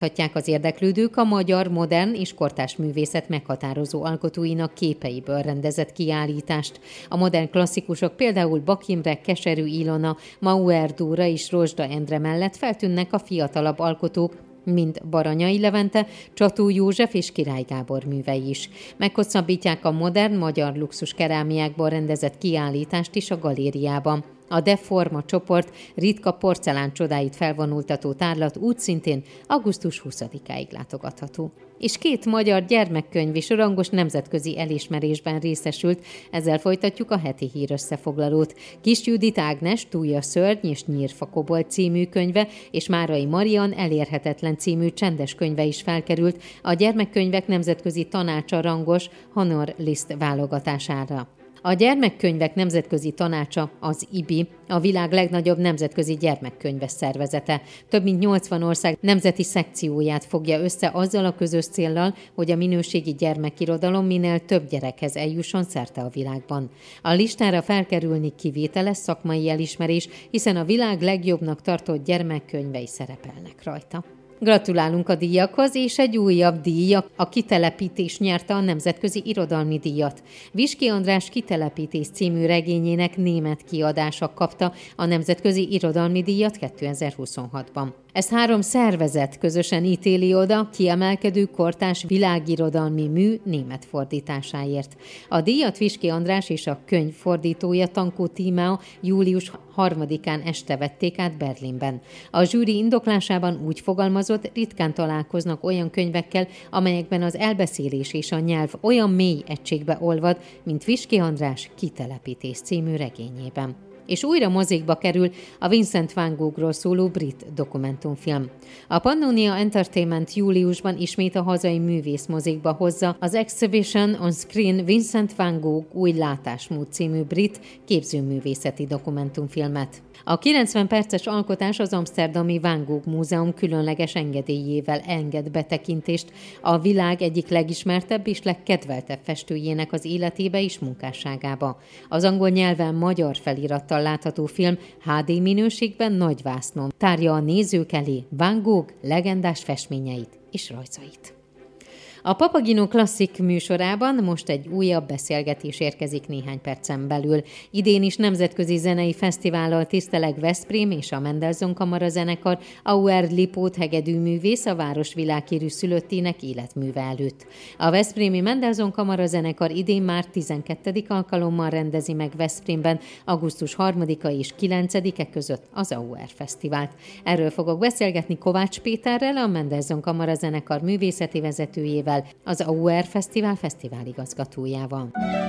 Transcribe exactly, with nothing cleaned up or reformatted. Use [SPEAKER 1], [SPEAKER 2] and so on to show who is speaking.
[SPEAKER 1] Láthatják az érdeklődők a magyar modern és kortárs művészet meghatározó alkotóinak képeiből rendezett kiállítást. A modern klasszikusok például Bak Imre, Keserű Ilona, Mauer Dóra és Rozsda Endre mellett feltűnnek a fiatalabb alkotók, mint Baranyai Levente, Csató József és Király Gábor művei is. Meghosszabbítják a modern magyar luxus kerámiákból rendezett kiállítást is a galériában. A Deforma csoport ritka porcelán csodáit felvonultató tárlat úgy szintén augusztus huszadikáig látogatható. És két magyar gyermekkönyv is rangos nemzetközi elismerésben részesült, ezzel folytatjuk a heti hírösszefoglalót. Kis Judit Ágnes Túlja szörny és Nyírfa kobold című könyve és Márai Marian Elérhetetlen című csendes könyve is felkerült a Gyermekkönyvek Nemzetközi Tanácsa rangos Honor List válogatására. A Gyermekkönyvek Nemzetközi Tanácsa, az i bé i, a világ legnagyobb nemzetközi gyermekkönyves szervezete. Több mint nyolcvan ország nemzeti szekcióját fogja össze azzal a közös céllal, hogy a minőségi gyermekirodalom minél több gyerekhez eljusson szerte a világban. A listára felkerülni kivételes szakmai elismerés, hiszen a világ legjobbnak tartott gyermekkönyvei szerepelnek rajta. Gratulálunk a díjakhoz, és egy újabb díj, a Kitelepítés nyerte a Nemzetközi Irodalmi Díjat. Viski András Kitelepítés című regényének német kiadása kapta a Nemzetközi Irodalmi Díjat kétezer-huszonhatban. Ezt három szervezet közösen ítéli oda kiemelkedő kortárs világirodalmi mű német fordításáért. A díjat Viski András és a könyv fordítója Tankó Tímea július harmadikán este vették át Berlinben. A zsűri indoklásában úgy fogalmazott, ritkán találkoznak olyan könyvekkel, amelyekben az elbeszélés és a nyelv olyan mély egységbe olvad, mint Viski András Kitelepítés című regényében. És újra mozikba kerül a Vincent van Goghról szóló brit dokumentumfilm. A Pannonia Entertainment júliusban ismét a hazai művészmozikba hozza az Exhibition on Screen Vincent van Gogh új látásmód című brit képzőművészeti dokumentumfilmet. A kilencven perces alkotás az Amszterdami Van Gogh Múzeum különleges engedélyével enged betekintést a világ egyik legismertebb és legkedveltebb festőjének az életébe és munkásságába. Az angol nyelven magyar felirattal látható film há dé minőségben nagy vásznon tárja a nézők elé Van Gogh legendás festményeit és rajzait. A Papagino Klasszik műsorában most egy újabb beszélgetés érkezik néhány percen belül. Idén is nemzetközi zenei fesztivállal tiszteleg Veszprém és a Mendelssohn Kamara Zenekar Auer Lipót hegedűművész a város világhírű szülöttének életműve előtt. A Veszprémi Mendelssohn Kamara Zenekar idén már tizenkettedik alkalommal rendezi meg Veszprémben augusztus harmadika és kilencedike között az Auer Fesztivált. Erről fogok beszélgetni Kovács Péterrel, a Mendelssohn Kamara Zenekar művészeti vezetőjével, az Auer Fesztivál fesztiváligazgatójával.